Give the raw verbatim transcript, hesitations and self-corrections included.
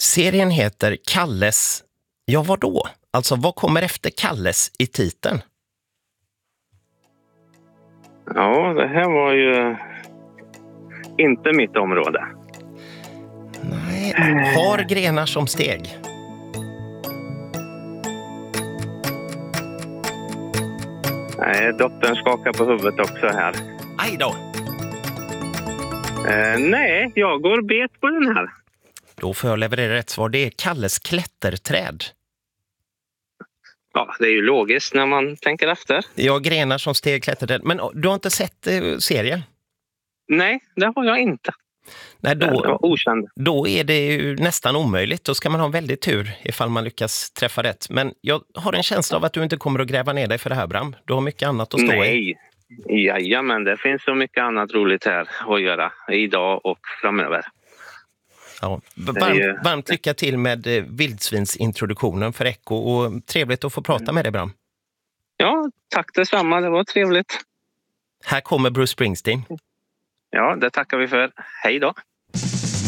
Serien heter Kalles... Ja, vad då? Alltså, vad kommer efter Kalles i titeln? Ja, det här var ju inte mitt område. Nej, har grenar som steg. Nej, dottern skakar på huvudet också här. Aj då! Eh, nej, jag går bet på den här. Då får jag leverera rätt svar. Det är Kalles klätterträd. Ja, det är ju logiskt när man tänker efter. Ja, grenar som steg, klätterträd. Men du har inte sett eh, serien? Nej, det har jag inte. Nej, Det då, var okänd. då är det ju nästan omöjligt. Då ska man ha väldigt tur ifall man lyckas träffa rätt. Men jag har en känsla av att du inte kommer att gräva ner dig för det här, Bram. Du har mycket annat att stå i. Nej, jajamän, det finns så mycket annat roligt här att göra idag och framöver. Ja. är Varmt, ju- varmt lycka till med eh, vildsvinsintroduktionen för Echo och trevligt att få prata med dig, Bram. Ja, tack detsamma, det var trevligt. Här kommer Bruce Springsteen. Ja, det tackar vi för. Hej då!